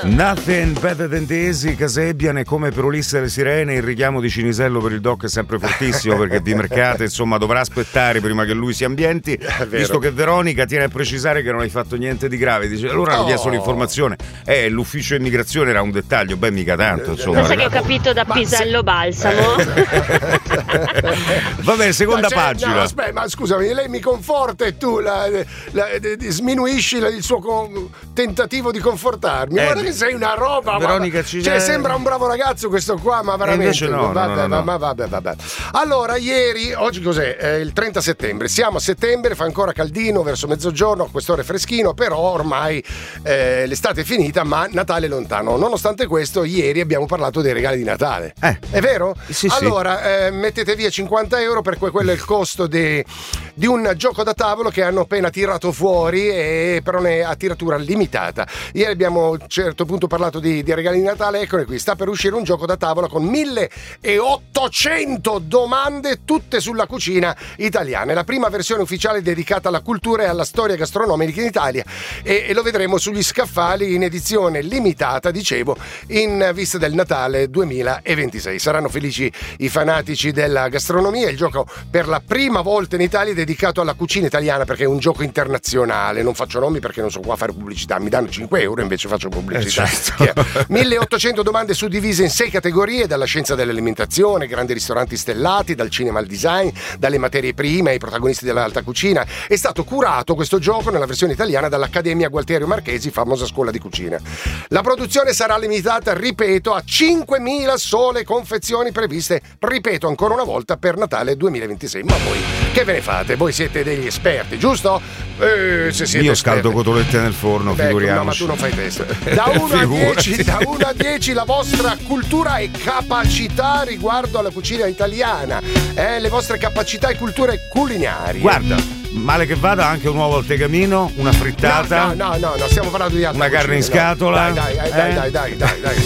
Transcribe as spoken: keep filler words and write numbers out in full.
Nothing better than Daisy, Casebbian, e come per Ulisse delle Sirene il richiamo di Cinisello per il doc è sempre fortissimo, perché di Mercate insomma dovrà aspettare prima che lui si ambienti, visto che Veronica tiene a precisare che non hai fatto niente di grave. Dice allora hanno oh. chiesto l'informazione, eh l'ufficio immigrazione era un dettaglio, beh mica tanto insomma. Cosa che ho capito da Pisello Balsamo. Vabbè, seconda ma pagina. No, aspetta, ma scusami, lei mi conforta e tu la, la, la, sminuisci il suo con, tentativo di confortarmi. Eh, Guarda che sei una roba, Veronica ma, ci cioè sembra un bravo ragazzo questo qua, ma veramente. Invece no, vabbè, no, no, no. Ma vabbè, vabbè. Allora, ieri, oggi cos'è? Eh, il trenta settembre. Siamo a settembre, fa ancora caldino, verso mezzogiorno, a quest'ora è freschino, però ormai eh, l'estate è finita, ma Natale è lontano. Nonostante questo, ieri abbiamo parlato dei regali di Natale. Eh. È vero? Sì, allora, sì. Eh, mettete via cinquanta euro perché quello è il costo de, di un gioco da tavolo che hanno appena tirato fuori, e però ne a tiratura limitata. Ieri abbiamo a un certo punto parlato di, di regali di Natale, eccole qui, sta per uscire un gioco da tavola con milleottocento domande tutte sulla cucina italiana. È la prima versione ufficiale dedicata alla cultura e alla storia gastronomica in Italia, e, e lo vedremo sugli scaffali in edizione limitata, dicevo, in vista del Natale duemilaventisei. Saranno felici i fanatici della gastronomia. Il gioco per la prima volta in Italia è dedicato alla cucina italiana, perché è un gioco internazionale. Non faccio nomi perché non so qua a fare pubblicità, mi danno cinque euro invece faccio pubblicità. Eh, certo. milleottocento domande suddivise in sei categorie, dalla scienza dell'alimentazione, grandi ristoranti stellati, dal cinema al design, dalle materie prime ai protagonisti dell'alta cucina. È stato curato questo gioco nella versione italiana dall'Accademia Gualterio Marchesi, famosa scuola di cucina. La produzione sarà limitata, ripeto, a cinquemila sole confezioni previste, ripeto ancora una volta, per Natale duemilaventisei. Ma voi che ve ne fate? Voi siete degli esperti, giusto? Eh, se siete Io esperti. scaldo cotolette nel forno, Beh, figuriamoci. no, ma tu non fai testa. Da uno a dieci, da uno a dieci la vostra cultura e capacità riguardo alla cucina italiana, eh, le vostre capacità e culture culinarie. Guarda, male che vada, anche un uovo al tegamino, una frittata. No, no, no, no, no, stiamo parlando di altra una carne cucina, in scatola. No. Dai, dai, dai, eh? dai, dai, dai, dai,